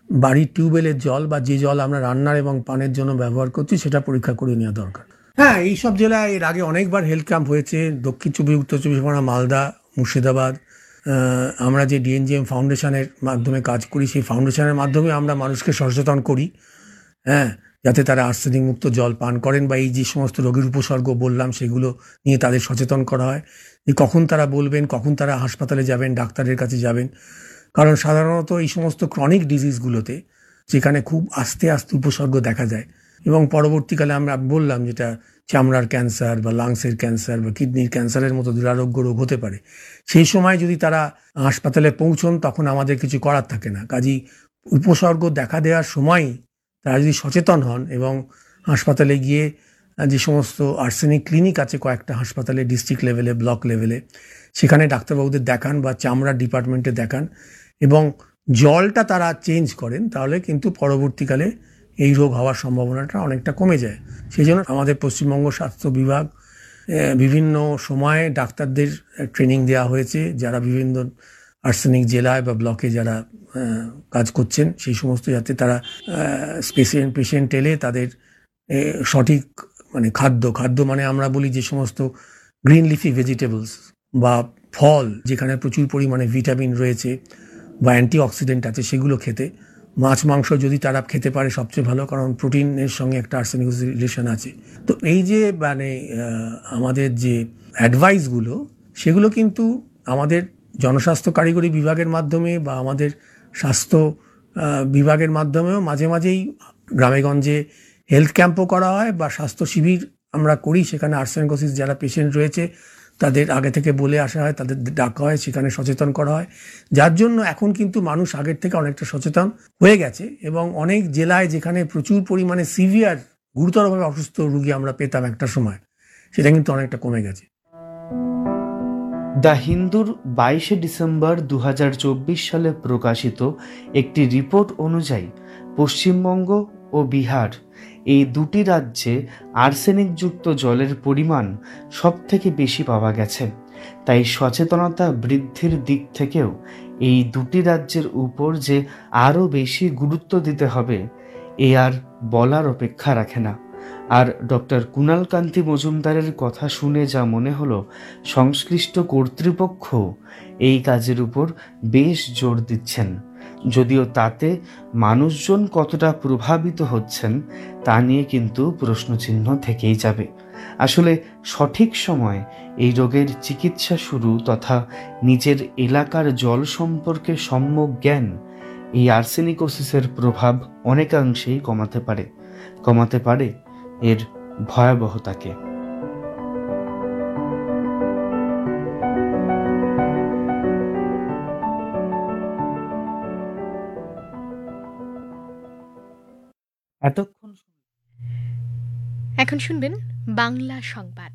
বাড়ির টিউবওয়েলের জল বা যে জল আমরা রান্নার এবং পানের জন্য ব্যবহার করছি সেটা পরীক্ষা করে নেওয়া দরকার। হ্যাঁ, এইসব জেলায় এর আগে অনেকবার হেলথ ক্যাম্প হয়েছে, দক্ষিণ চব্বিশ, উত্তর চব্বিশ পরগনা, মালদা, মুর্শিদাবাদ। আমরা যে ডিএনজিএম ফাউন্ডেশনের মাধ্যমে কাজ করি, সেই ফাউন্ডেশনের মাধ্যমে আমরা মানুষকে সচেতন করি, হ্যাঁ, যাতে তারা আর্সেনিক মুক্ত জল পান করেন, বা এই যে সমস্ত রোগের উপসর্গ বললাম সেগুলো নিয়ে তাদের সচেতন করা হয়, যে কখন তারা বলবেন, কখন তারা হাসপাতালে যাবেন, ডাক্তারের কাছে যাবেন। কারণ সাধারণত এই সমস্ত ক্রনিক ডিজিজগুলোতে, যেখানে খুব আস্তে আস্তে উপসর্গ দেখা যায় এবং পরবর্তীকালে আমরা বললাম যেটা চামড়ার ক্যান্সার বা লাংসের ক্যান্সার বা কিডনির ক্যান্সারের মতো দুরারোগ্য রোগ হতে পারে, সেই সময় যদি তারা হাসপাতালে পৌঁছন তখন আমাদের কিছু করার থাকে না। কাজেই উপসর্গ দেখা দেওয়ার সময়ই তারা যদি সচেতন হন এবং হাসপাতালে গিয়ে যে সমস্ত আর্সেনিক ক্লিনিক আছে কয়েকটা হাসপাতালে, ডিস্ট্রিক্ট লেভেলে, ব্লক লেভেলে, সেখানে ডাক্তারবাবুদের দেখান বা চামড়ার ডিপার্টমেন্টে দেখান এবং জলটা তারা চেঞ্জ করেন, তাহলে কিন্তু পরবর্তীকালে এই রোগ হওয়ার সম্ভাবনাটা অনেকটা কমে যায়। সেই জন্য আমাদের পশ্চিমবঙ্গ স্বাস্থ্য বিভাগ বিভিন্ন সময়ে ডাক্তারদের ট্রেনিং দেওয়া হয়েছে, যারা বিভিন্ন আর্সেনিক জেলায় বা ব্লকে যারা কাজ করছেন, সেই সমস্ত যাতে তারা পেশেন্ট এলে তাদের সঠিক মানে খাদ্য মানে আমরা বলি যে সমস্ত গ্রিন লিফি ভেজিটেবলস বা ফল যেখানে প্রচুর পরিমাণে ভিটামিন রয়েছে বা অ্যান্টিঅক্সিডেন্ট আছে সেগুলো খেতে, মাছ মাংস যদি তারা খেতে পারে সবচেয়ে ভালো, কারণ প্রোটিনের সঙ্গে একটা আর্সেনিক রিলেশন আছে। তো এই যে মানে আমাদের যে অ্যাডভাইসগুলো, সেগুলো কিন্তু আমাদের জনস্বাস্থ্য কারিগরি বিভাগের মাধ্যমে বা আমাদের স্বাস্থ্য বিভাগের মাধ্যমেও মাঝে মাঝেই গ্রামেগঞ্জে হেলথ ক্যাম্পও করা হয় বা স্বাস্থ্য শিবির আমরা করি, সেখানে আর্সেনিকোসিস যারা পেশেন্ট রয়েছে তাদের আগে থেকে বলে আসা হয়, তাদের ডাকা হয়, সেখানে সচেতন করা হয়, যার জন্য এখন কিন্তু মানুষ আগের থেকে অনেকটা সচেতন হয়ে গেছে এবং অনেক জেলায় যেখানে প্রচুর পরিমাণে সিভিয়ার গুরুতরভাবে অসুস্থ রোগী আমরা পেতাম একটা সময়, সেটা কিন্তু অনেকটা কমে গেছে। দ্য হিন্দুর 22শে ডিসেম্বর 2024 সালে প্রকাশিত একটি রিপোর্ট অনুযায়ী পশ্চিমবঙ্গ ও বিহার এই দুটি রাজ্যে আর্সেনিকযুক্ত জলের পরিমাণ সবথেকে বেশি পাওয়া গেছে। তাই সচেতনতা বৃদ্ধির দিক থেকেও এই দুটি রাজ্যের উপর যে আরও বেশি গুরুত্ব দিতে হবে এ আর বলার অপেক্ষা রাখে না। আর ডক্টর কুণাল কান্তি মজুমদারের কথা শুনে যা মনে হলো, সংশ্লিষ্ট কর্তৃপক্ষ এই কাজের উপর বেশ জোর দিচ্ছেন, যদিও তাতে মানুষজন কতটা প্রভাবিত হচ্ছেন তা নিয়ে কিন্তু প্রশ্নচিহ্ন থেকেই যাবে। আসলে সঠিক সময় এই রোগের চিকিৎসা শুরু তথা নিজের এলাকার জল সম্পর্কে সম্যক জ্ঞান এই আর্সেনিকোসিসের প্রভাব অনেকাংশেই কমাতে পারে এর ভয়াবহতাকে। এখন শুনবেন বাংলা সংবাদ।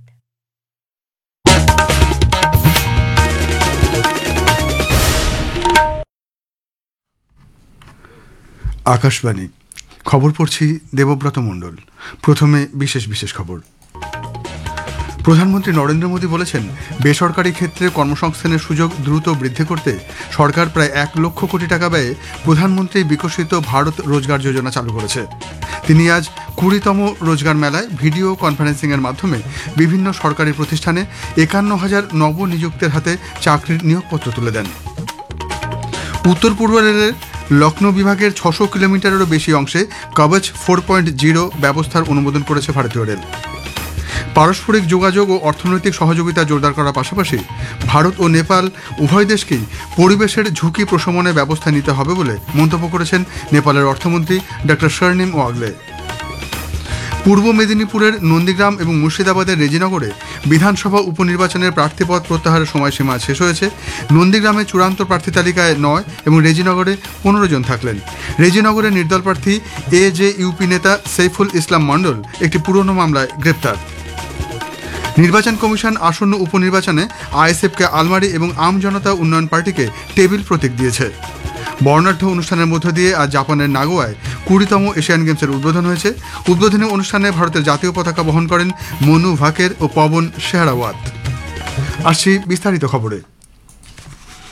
আকাশবাণী খবর পড়ছি দেবব্রত মণ্ডল। প্রথমে বিশেষ খবর। প্রধানমন্ত্রী নরেন্দ্র মোদী বলেছেন, বেসরকারি ক্ষেত্রে কর্মসংস্থানের সুযোগ দ্রুত বৃদ্ধি করতে সরকার প্রায় 1 লক্ষ কোটি টাকা ব্যয়ে প্রধানমন্ত্রী বিকশিত ভারত রোজগার যোজনা চালু করেছে। তিনি আজ 20তম রোজগার মেলায় ভিডিও কনফারেন্সিংয়ের মাধ্যমে বিভিন্ন সরকারি প্রতিষ্ঠানে 51,000 নবনিযুক্তের হাতে চাকরির নিয়োগপত্র তুলে দেন। উত্তর পূর্ব রেলের লখনৌ বিভাগের 600 কিলোমিটারেরও বেশি অংশে কবচ 4.0 ব্যবস্থার অনুমোদন করেছে ভারতীয় রেল। পারস্পরিক যোগাযোগ ও অর্থনৈতিক সহযোগিতা জোরদার করার পাশাপাশি ভারত ও নেপাল উভয় দেশকেই পরিবেশের ঝুঁকি প্রশমনের ব্যবস্থা নিতে হবে বলে মন্তব্য করেছেন নেপালের অর্থমন্ত্রী ডক্টর শর্নিম ওয়াগলে। পূর্ব মেদিনীপুরের নন্দীগ্রাম এবং মুর্শিদাবাদের রেজিনগরে বিধানসভা উপনির্বাচনের প্রার্থীপদ প্রত্যাহারের সময়সীমা শেষ হয়েছে। নন্দীগ্রামে চূড়ান্ত প্রার্থী তালিকায় 9 এবং রেজিনগরে 15 জন থাকলেন। রেজিনগরের নির্দল প্রার্থী AJUP নেতা সৈফুল ইসলাম মণ্ডল একটি পুরনো মামলায় গ্রেপ্তার। নির্বাচন কমিশন আসন্ন উপনির্বাচনে আইএসএফকে আলমারি এবং আম জনতা উন্নয়ন পার্টিকে টেবিল প্রতীক দিয়েছে। বর্ণাঢ্য অনুষ্ঠানের মধ্য দিয়ে আজ জাপানের নাগোয়ায় 20তম এশিয়ান গেমসের উদ্বোধন হয়েছে। উদ্বোধনী অনুষ্ঠানে ভারতের জাতীয় পতাকা বহন করেন মনু ভাকের ও পবন শেহরাওয়াত। আসছি বিস্তারিত খবরে।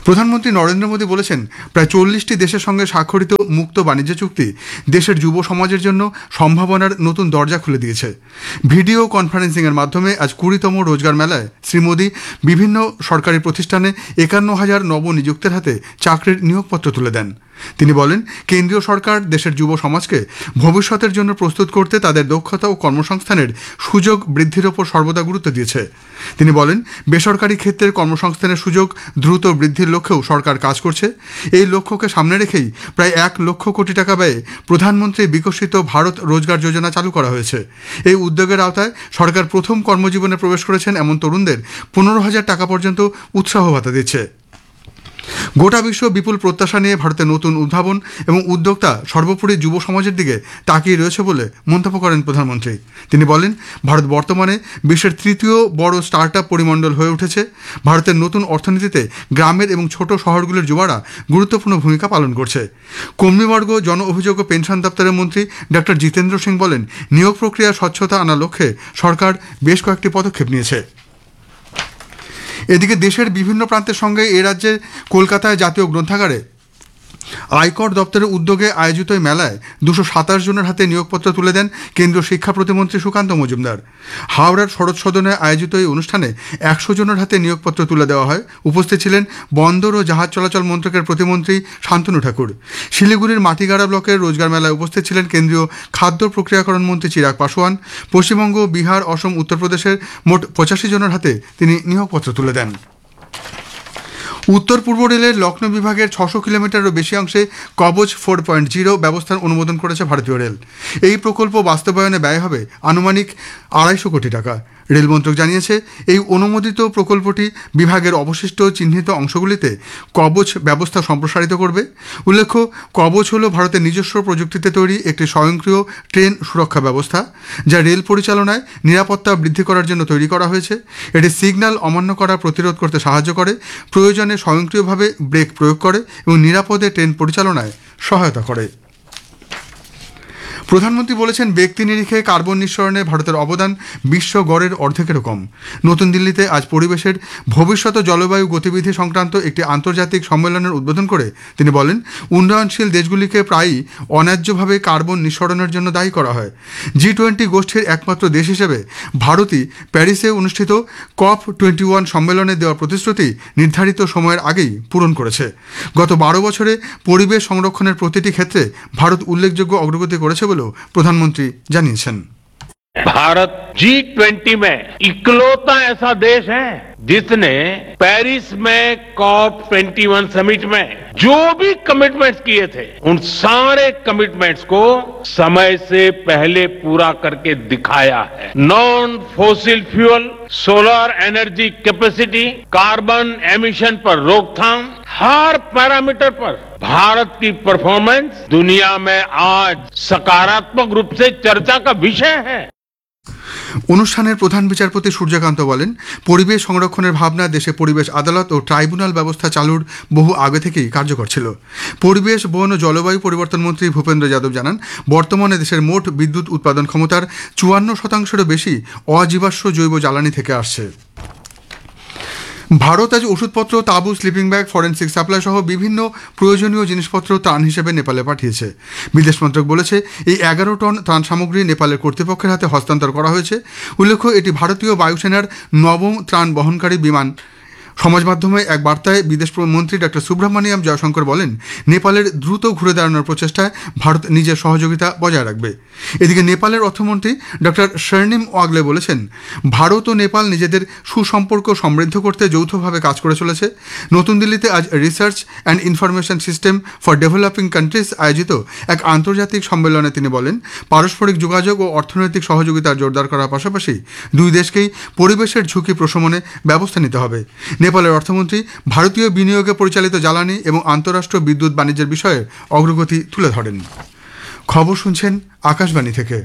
প্রধানমন্ত্রী নরেন্দ্র মোদী বলেছেন, প্রায় 40টি দেশের সঙ্গে স্বাক্ষরিত মুক্ত বাণিজ্য চুক্তি দেশের যুব সমাজের জন্য সম্ভাবনার নতুন দরজা খুলে দিয়েছে। ভিডিও কনফারেন্সিংয়ের মাধ্যমে আজ 20তম রোজগার মেলায় শ্রী মোদী বিভিন্ন সরকারি প্রতিষ্ঠানে 51,000 নবনিযুক্তের হাতে চাকরির নিয়োগপত্র তুলে দেন। তিনি বলেন, কেন্দ্রীয় সরকার দেশের যুব সমাজকে ভবিষ্যতের জন্য প্রস্তুত করতে তাদের দক্ষতা ও কর্মসংস্থানের সুযোগ বৃদ্ধির ওপর সর্বদা গুরুত্ব দিয়েছে। তিনি বলেন, বেসরকারি ক্ষেত্রের কর্মসংস্থানের সুযোগ দ্রুত বৃদ্ধির লক্ষ্যেও সরকার কাজ করছে। এই লক্ষ্যকে সামনে রেখেই প্রায় 1 লক্ষ কোটি টাকা ব্যয়ে প্রধানমন্ত্রী বিকশিত ভারত রোজগার যোজনা চালু করা হয়েছে। এই উদ্যোগের আওতায় সরকার প্রথম কর্মজীবনে প্রবেশ করেছেন এমন তরুণদের 15,000 টাকা পর্যন্ত উৎসাহ ভাতা দিচ্ছে। গোটা বিশ্ব বিপুল প্রত্যাশা নিয়ে ভারতের নতুন উদ্ভাবন এবং উদ্যোক্তা সর্বোপরি যুব সমাজের দিকে তাকিয়ে রয়েছে বলে মন্তব্য করেন প্রধানমন্ত্রী। তিনি বলেন, ভারত বর্তমানে বিশ্বের 3য় বড় স্টার্টআপ পরিমণ্ডল হয়ে উঠেছে। ভারতের নতুন অর্থনীতিতে গ্রামের এবং ছোট শহরগুলির যুবারা গুরুত্বপূর্ণ ভূমিকা পালন করছে। কর্মীবর্গ, জন অভিযোগ ও পেনশন দপ্তরের মন্ত্রী ডক্টর জিতেন্দ্র সিং বলেন, নিয়োগ প্রক্রিয়া স্বচ্ছতা আনার লক্ষ্যে সরকার বেশ কয়েকটি পদক্ষেপ নিয়েছে। এদিকে দেশের বিভিন্ন প্রান্তের সঙ্গে এ রাজ্যে কলকাতায় জাতীয় গ্রন্থাগারে আয়কর দপ্তরের উদ্যোগে আয়োজিত এই মেলায় 227 জনের হাতে নিয়োগপত্র তুলে দেন কেন্দ্রীয় শিক্ষা প্রতিমন্ত্রী সুকান্ত মজুমদার। হাওড়ার শরৎ সদনে আয়োজিত এই অনুষ্ঠানে 100 জনের হাতে নিয়োগপত্র তুলে দেওয়া হয়। উপস্থিত ছিলেন বন্দর ও জাহাজ চলাচল মন্ত্রকের প্রতিমন্ত্রী শান্তনু ঠাকুর। শিলিগুড়ির মাটিগাড়া ব্লকের রোজগার মেলায় উপস্থিত ছিলেন কেন্দ্রীয় খাদ্য প্রক্রিয়াকরণ মন্ত্রী চিরাগ পাসোয়ান। পশ্চিমবঙ্গ, বিহার, অসম, উত্তরপ্রদেশের মোট 85 জনের হাতে তিনি নিয়োগপত্র তুলে দেন। উত্তর পূর্ব রেলের লখনৌ বিভাগের 600 কিলোমিটারেরও বেশি অংশে কবচ 4.0 ব্যবস্থার অনুমোদন করেছে ভারতীয় রেল। এই প্রকল্প বাস্তবায়নে ব্যয় হবে আনুমানিক 250 কোটি টাকা। রেল মন্ত্রক জানিয়েছে, এই অনুমোদিত প্রকল্পটি বিভাগের অবশিষ্ট চিহ্নিত অংশগুলিতে কবচ ব্যবস্থা সম্প্রসারিত করবে। উল্লেখ্য, কবচ হল ভারতের নিজস্ব প্রযুক্তিতে তৈরি একটি স্বয়ংক্রিয় ট্রেন সুরক্ষা ব্যবস্থা, যা রেল পরিচালনায় নিরাপত্তা বৃদ্ধি করার জন্য তৈরি করা হয়েছে। এটি সিগন্যাল অমান্য করা প্রতিরোধ করতে সাহায্য করে, প্রয়োজনে স্বয়ংক্রিয়ভাবে ব্রেক প্রয়োগ করে এবং নিরাপদে ট্রেন পরিচালনায় সহায়তা করে। প্রধানমন্ত্রী বলেছেন, ব্যক্তি নিরিখে কার্বন নিঃসরণে ভারতের অবদান বিশ্ব গড়ের অর্ধেকেরও কম। নতুন দিল্লিতে আজ পরিবেশের ভবিষ্যৎ জলবায়ু গতিবিধি সংক্রান্ত একটি আন্তর্জাতিক সম্মেলনের উদ্বোধন করে তিনি বলেন, উন্নয়নশীল দেশগুলিকে প্রায়ই অন্যায্যভাবে কার্বন নিঃসরণের জন্য দায়ী করা হয়। G20 গোষ্ঠীর একমাত্র দেশ হিসেবে ভারতই প্যারিসে অনুষ্ঠিত COP21 সম্মেলনে দেওয়া প্রতিশ্রুতি নির্ধারিত সময়ের আগেই পূরণ করেছে। গত 12 বছরে পরিবেশ সংরক্ষণের প্রতিটি ক্ষেত্রে ভারত উল্লেখযোগ্য অগ্রগতি করেছে বলেও প্রধানমন্ত্রী জানিয়েছেন। भारत G20 में इकलौता ऐसा देश है जिसने पेरिस में COP21 समिट में जो भी कमिटमेंट्स किए थे, उन सारे कमिटमेंट्स को समय से पहले पूरा करके दिखाया है। Non fossil fuel, solar energy capacity, carbon emission पर रोकथाम, हर पैरामीटर पर भारत की परफॉर्मेंस दुनिया में आज सकारात्मक रूप से चर्चा का विषय है। অনুষ্ঠানের প্রধান বিচারপতি সূর্যকান্ত বলেন, পরিবেশ সংরক্ষণের ভাবনা দেশে পরিবেশ আদালত ও ট্রাইব্যুনাল ব্যবস্থা চালুর বহু আগে থেকেই কার্যকর ছিল। পরিবেশ, বন ও জলবায়ু পরিবর্তন মন্ত্রী ভূপেন্দ্র যাদব জানান, বর্তমানে দেশের মোট বিদ্যুৎ উৎপাদন ক্ষমতার 54%-এরও বেশি অজীবাশ্ম জৈব জ্বালানি থেকে আসছে। ভারত আজ ওষুধপত্র, তাঁবু, স্লিপিং ব্যাগ, ফরেনসিক সাপ্লাই সহ বিভিন্ন প্রয়োজনীয় জিনিসপত্র ত্রাণ হিসেবে নেপালে পাঠিয়েছে। বিদেশ মন্ত্রক বলেছে, এই 11 টন ত্রাণ সামগ্রী নেপালের কর্তৃপক্ষের হাতে হস্তান্তর করা হয়েছে। উল্লেখ্য, এটি ভারতীয় বায়ুসেনার 9ম ত্রাণ বহনকারী বিমান। সমাজ মাধ্যমে এক বার্তায় বিদেশ মন্ত্রী ডক্টর সুব্রহ্মণ্যম জয়শঙ্কর বলেন, নেপালের দ্রুত ঘুরে দাঁড়ানোর প্রচেষ্টায় ভারত নিজের সহযোগিতা বজায় রাখবে। এদিকে নেপালের অর্থমন্ত্রী ডক্টর শর্নিম ওয়াগলে বলেছেন, ভারত ও নেপাল নিজেদের সুসম্পর্ক সমৃদ্ধ করতে যৌথভাবে কাজ করে চলেছে। নতুন দিল্লিতে আজ research and information system for developing countries আয়োজিত এক আন্তর্জাতিক সম্মেলনে তিনি বলেন, পারস্পরিক যোগাযোগ ও অর্থনৈতিক সহযোগিতা জোরদার করার পাশাপাশি দুই দেশকেই পরিবেশের ঝুঁকি প্রশমনে ব্যবস্থা নিতে হবে। নেপালের অর্থমন্ত্রী ভারতীয় বিনিয়োগে পরিচালিত জ্বালানি এবং আন্তঃরাষ্ট্রীয় বিদ্যুৎ বাণিজ্যের বিষয়ে অগ্রগতি তুলে ধরেন। খবর শুনছেন আকাশবাণী থেকে।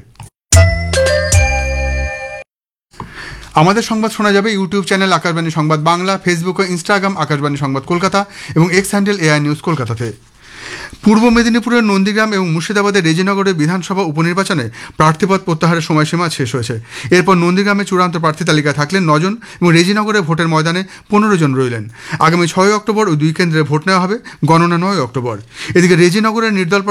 আমাদের সংবাদ শোনা যাবে ইউটিউব চ্যানেল আকাশবাণী সংবাদ বাংলা, ফেসবুক ও ইনস্টাগ্রাম আকাশবাণী সংবাদ কলকাতা এবং এক্স হ্যান্ডেল AI নিউজ কলকাতাতে। পূর্ব মেদিনীপুরের নন্দীগ্রাম এবং মুর্শিদাবাদের রেজিনগরের বিধানসভা উপনির্বাচনে প্রার্থীপদ প্রত্যাহারের সময়সীমা শেষ হয়েছে। এরপর নন্দীগ্রামে চূড়ান্ত প্রার্থী তালিকায় থাকলেন 9 জন এবং রেজিনগরে ভোটের ময়দানে 15 জন রইলেন। আগামী 6 অক্টোবর ওই দুই কেন্দ্রে ভোট নেওয়া হবে, গণনা 9 অক্টোবর। এদিকে রেজিনগরের নির্দল